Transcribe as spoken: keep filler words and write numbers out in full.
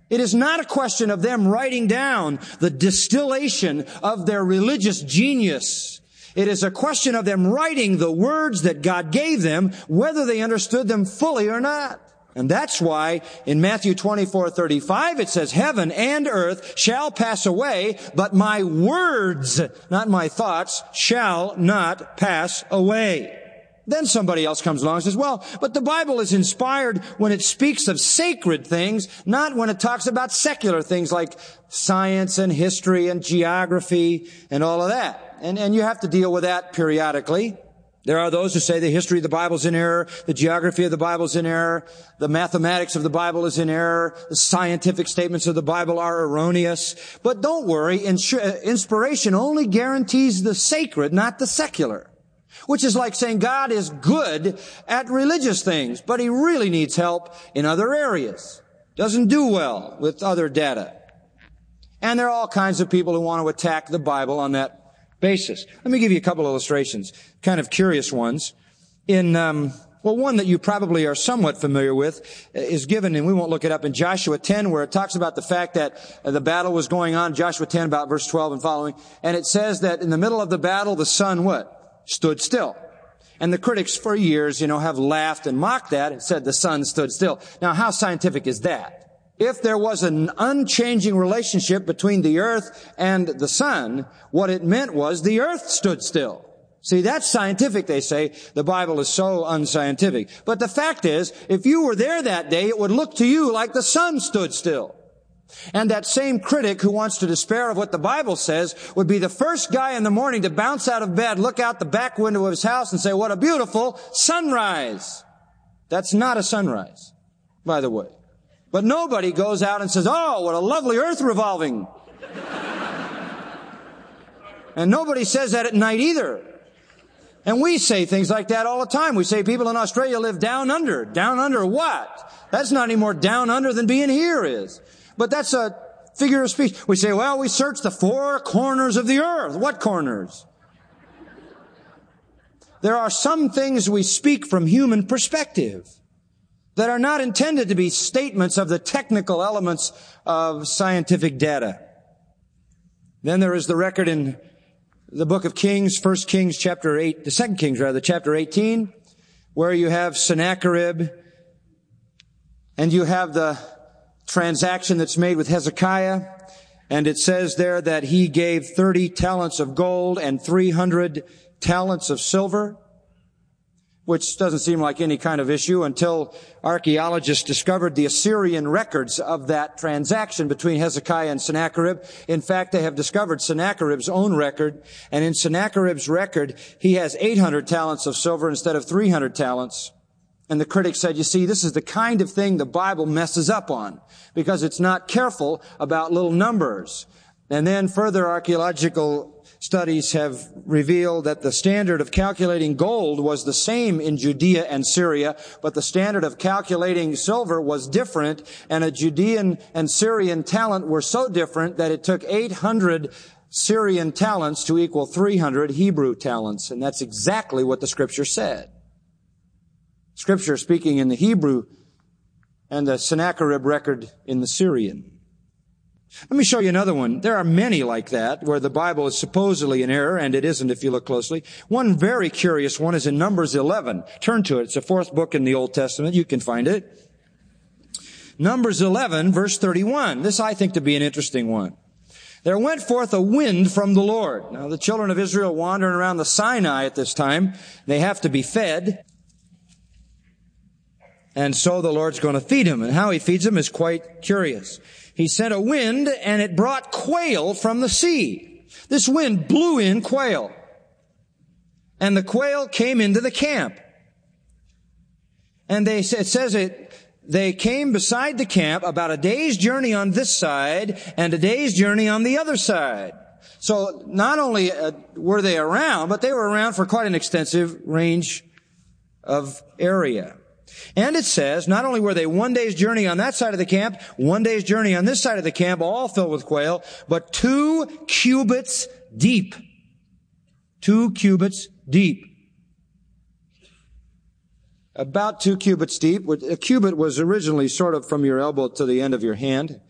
It is not a question of them writing down the distillation of their religious genius. It is a question of them writing the words that God gave them, whether they understood them fully or not. And that's why in Matthew twenty-four thirty-five it says, heaven and earth shall pass away, but my words, not my thoughts, shall not pass away. Then somebody else comes along and says, well, but the Bible is inspired when it speaks of sacred things, not when it talks about secular things like science and history and geography and all of that. And, and you have to deal with that periodically. There are those who say the history of the Bible is in error, the geography of the Bible is in error, the mathematics of the Bible is in error, the scientific statements of the Bible are erroneous. But don't worry, inspiration only guarantees the sacred, not the secular. Which is like saying God is good at religious things, but He really needs help in other areas. Doesn't do well with other data. And there are all kinds of people who want to attack the Bible on that basis. Let me give you a couple illustrations, kind of curious ones. In, um, well, one that you probably are somewhat familiar with is given, and we won't look it up, in Joshua ten, where it talks about the fact that the battle was going on, Joshua ten, about verse twelve and following, and it says that in the middle of the battle, the sun, what? Stood still. And the critics for years, you know, have laughed and mocked that and said the sun stood still. Now, how scientific is that? If there was an unchanging relationship between the earth and the sun, what it meant was the earth stood still. See, that's scientific, they say. The Bible is so unscientific. But the fact is, if you were there that day, it would look to you like the sun stood still. And that same critic who wants to despair of what the Bible says would be the first guy in the morning to bounce out of bed, look out the back window of his house and say, what a beautiful sunrise. That's not a sunrise, by the way. But nobody goes out and says, oh, what a lovely earth revolving. And nobody says that at night either. And we say things like that all the time. We say people in Australia live down under. Down under what? That's not any more down under than being here is. But that's a figure of speech. We say, well, we search the four corners of the earth. What corners? There are some things we speak from human perspective that are not intended to be statements of the technical elements of scientific data. Then there is the record in the book of Kings, First Kings chapter eight, the Second Kings rather, chapter eighteen, where you have Sennacherib, and you have the transaction that's made with Hezekiah, and it says there that he gave thirty talents of gold and three hundred talents of silver, which doesn't seem like any kind of issue until archaeologists discovered the Assyrian records of that transaction between Hezekiah and Sennacherib. In fact, they have discovered Sennacherib's own record, and in Sennacherib's record, he has eight hundred talents of silver instead of three hundred talents. And the critics said, you see, this is the kind of thing the Bible messes up on because it's not careful about little numbers. And then further archaeological studies have revealed that the standard of calculating gold was the same in Judea and Syria, but the standard of calculating silver was different, and a Judean and Syrian talent were so different that it took eight hundred Syrian talents to equal three hundred Hebrew talents. And that's exactly what the Scripture said. Scripture speaking in the Hebrew and the Sennacherib record in the Syrian. Let me show you another one. There are many like that where the Bible is supposedly in error, and it isn't if you look closely. One very curious one is in Numbers eleven. Turn to it. It's the fourth book in the Old Testament. You can find it. Numbers eleven, verse thirty-one. This I think to be an interesting one. There went forth a wind from the Lord. Now the children of Israel wandering around the Sinai at this time. They have to be fed. And so the Lord's going to feed them. And how He feeds them is quite curious. He sent a wind, and it brought quail from the sea. This wind blew in quail. And the quail came into the camp. And they, it says it, they came beside the camp about a day's journey on this side and a day's journey on the other side. So not only uh, were they around, but they were around for quite an extensive range of area. And it says, not only were they one day's journey on that side of the camp, one day's journey on this side of the camp, all filled with quail, but two cubits deep. Two cubits deep. About two cubits deep. A cubit was originally sort of from your elbow to the end of your hand.